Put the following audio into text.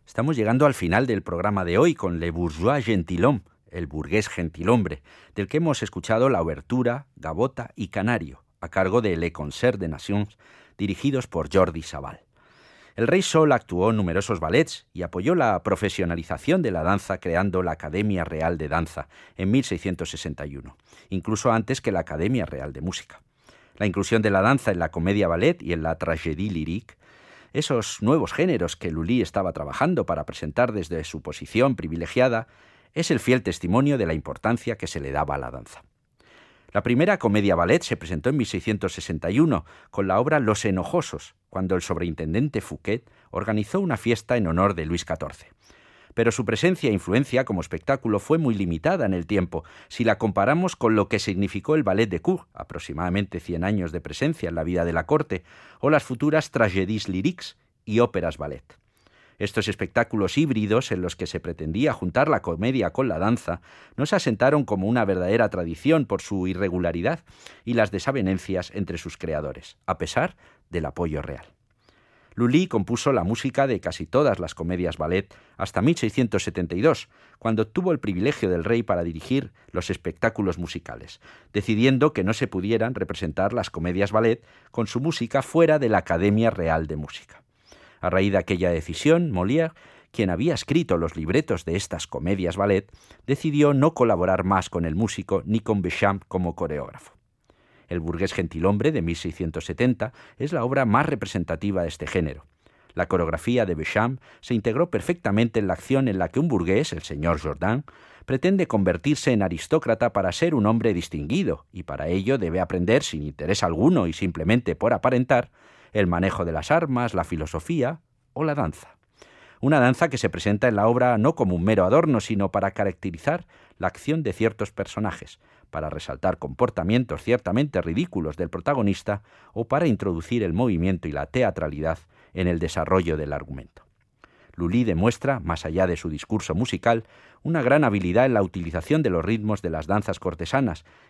Estamos llegando al final del programa de hoy con Le Bourgeois Gentilhomme, el burgués gentilhombre, del que hemos escuchado la obertura, gavota y canario, a cargo de Le Concert des Nations, dirigidos por Jordi Savall. El rey Sol actuó en numerosos ballets y apoyó la profesionalización de la danza creando la Academia Real de Danza en 1661, incluso antes que la Academia Real de Música. La inclusión de la danza en la comedia ballet y en la tragédie lyrique, esos nuevos géneros que Lully estaba trabajando para presentar desde su posición privilegiada, es el fiel testimonio de la importancia que se le daba a la danza. La primera comedia ballet se presentó en 1661 con la obra Los Enojosos, cuando el sobreintendente Fouquet organizó una fiesta en honor de Luis XIV. Pero su presencia e influencia como espectáculo fue muy limitada en el tiempo, si la comparamos con lo que significó el ballet de cour, aproximadamente 100 años de presencia en la vida de la corte, o las futuras tragédies lyriques y óperas ballet. Estos espectáculos híbridos en los que se pretendía juntar la comedia con la danza no se asentaron como una verdadera tradición por su irregularidad y las desavenencias entre sus creadores, a pesar del apoyo real. Lully compuso la música de casi todas las comedias ballet hasta 1672, cuando obtuvo el privilegio del rey para dirigir los espectáculos musicales, decidiendo que no se pudieran representar las comedias ballet con su música fuera de la Academia Real de Música. A raíz de aquella decisión, Molière, quien había escrito los libretos de estas comedias ballet, decidió no colaborar más con el músico ni con Beauchamp como coreógrafo. El burgués gentilhombre de 1670 es la obra más representativa de este género. La coreografía de Beauchamp se integró perfectamente en la acción en la que un burgués, el señor Jourdan, pretende convertirse en aristócrata para ser un hombre distinguido y para ello debe aprender sin interés alguno y simplemente por aparentar el manejo de las armas, la filosofía o la danza. Una danza que se presenta en la obra no como un mero adorno, sino para caracterizar la acción de ciertos personajes, para resaltar comportamientos ciertamente ridículos del protagonista o para introducir el movimiento y la teatralidad en el desarrollo del argumento. Lully demuestra, más allá de su discurso musical, una gran habilidad en la utilización de los ritmos de las danzas cortesanas